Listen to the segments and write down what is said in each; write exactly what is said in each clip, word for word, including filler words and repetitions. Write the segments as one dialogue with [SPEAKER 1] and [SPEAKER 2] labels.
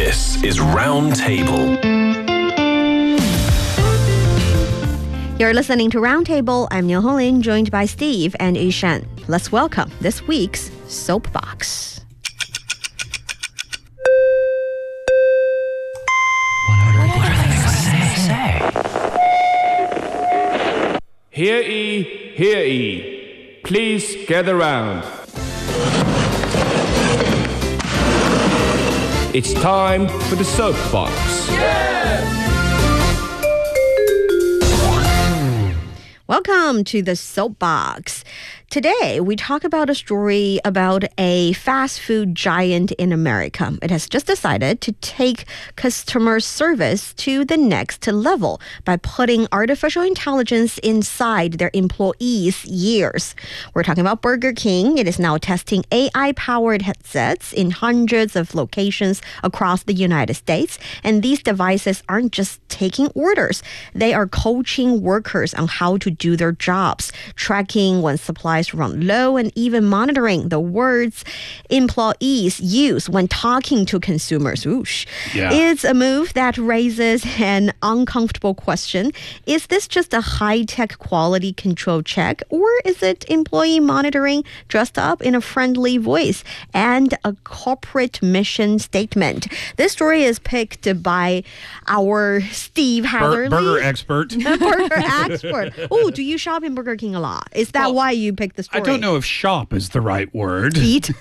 [SPEAKER 1] This is Roundtable.
[SPEAKER 2] You're listening to Roundtable. I'm Niu Honglin, joined by Steve and Yishan. Let's welcome this week's Soapbox.
[SPEAKER 3] What are they going to say?
[SPEAKER 4] Hear ye, hear ye. Please gather round. It's time for the Soapbox.
[SPEAKER 2] Welcome to the Soapbox. Today, we talk about a story about a fast food giant in America. It has just decided to take customer service to the next level by putting artificial intelligence inside their employees' ears. We're talking about Burger King. It is now testing A I-powered headsets in hundreds of locations across the United States. And these devices aren't just taking orders. They are coaching workers on how to do their jobs, tracking when supplies run low, and even monitoring the words employees use when talking to consumers. Oosh.
[SPEAKER 5] Yeah.
[SPEAKER 2] It's a move that raises an uncomfortable question. Is this just a high-tech quality control check, or is it employee monitoring dressed up in a friendly voice and a corporate mission statement? This story is picked by our Steve Hatherley.
[SPEAKER 5] Bur- burger expert.
[SPEAKER 2] Burger expert. Oh, do you shop in Burger King a lot? Is that
[SPEAKER 5] Well,
[SPEAKER 2] why you picked the story?
[SPEAKER 5] I don't know if shop is the right word.
[SPEAKER 2] Eat?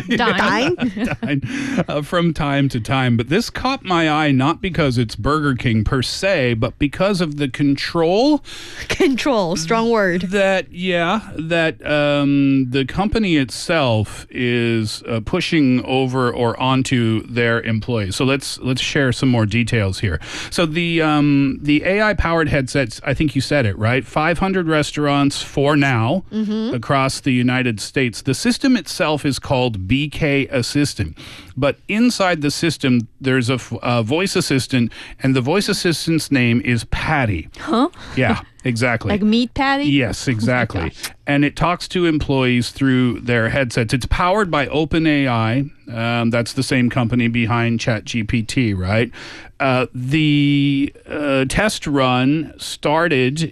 [SPEAKER 6] Dine.
[SPEAKER 2] Dine?
[SPEAKER 5] uh, from time to time. But this caught my eye not because it's Burger King per se, but because of the control
[SPEAKER 2] Control, strong word.
[SPEAKER 5] that, yeah, that um, the company itself is uh, pushing over or onto their employees. So let's let's share some more details here. So the um, the A I-powered headsets, I think you said it, right? five hundred restaurants for now across the United States. The system itself is called B K Assistant. But inside the system, there's a, f- a voice assistant, and the voice assistant's name is Patty.
[SPEAKER 6] Huh?
[SPEAKER 5] Yeah, exactly.
[SPEAKER 6] Like meat patty?
[SPEAKER 5] Yes, exactly. And it talks to employees through their headsets. It's powered by OpenAI. Um, that's the same company behind ChatGPT, right? Uh, the uh, test run started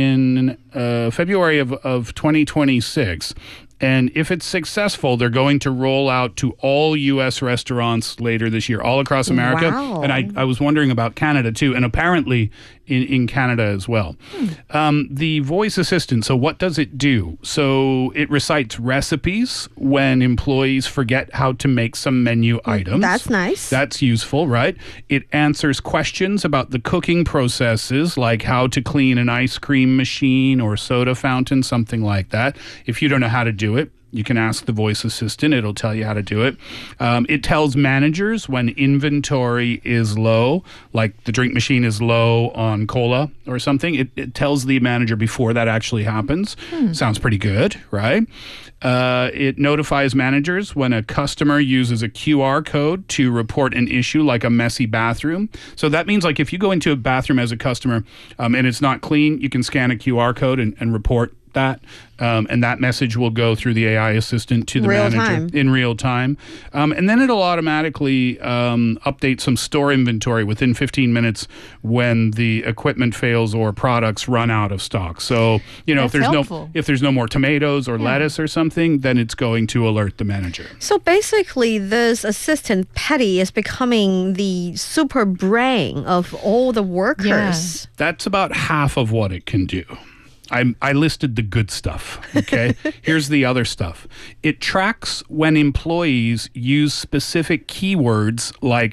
[SPEAKER 5] in uh, February of, of twenty twenty-six. And if it's successful, they're going to roll out to all U S restaurants later this year, all across America.
[SPEAKER 2] Wow.
[SPEAKER 5] And I, I was wondering about Canada, too, and apparently in, in Canada as well.
[SPEAKER 2] Hmm.
[SPEAKER 5] Um, the voice assistant, so what does it do? So it recites recipes when employees forget how to make some menu items.
[SPEAKER 2] That's nice.
[SPEAKER 5] That's useful, right? It answers questions about the cooking processes, like how to clean an ice cream machine or soda fountain, something like that. If you don't know how to do it, you can ask the voice assistant. It'll tell you how to do it. Um, it tells managers when inventory is low, like the drink machine is low on cola or something. It, it tells the manager before that actually happens. Sounds pretty good, right? Uh, it notifies managers when a customer uses a Q R code to report an issue like a messy bathroom. So that means like if you go into a bathroom as a customer um, and it's not clean, you can scan a Q R code and, and report that. Um, and that message will go through the A I assistant to the
[SPEAKER 2] Real
[SPEAKER 5] manager
[SPEAKER 2] time.
[SPEAKER 5] in real time. Um, and then it'll automatically um, update some store inventory within fifteen minutes when the equipment fails or products run out of stock. So, you know, if
[SPEAKER 6] That's
[SPEAKER 5] there's
[SPEAKER 6] helpful.
[SPEAKER 5] no if there's no more tomatoes or lettuce or something, then it's going to alert the manager.
[SPEAKER 2] So basically, this assistant, Patty, is becoming the super brain of all the workers.
[SPEAKER 5] That's about half of what it can do. I, I listed the good stuff, okay? Here's the other stuff. It tracks when employees use specific keywords like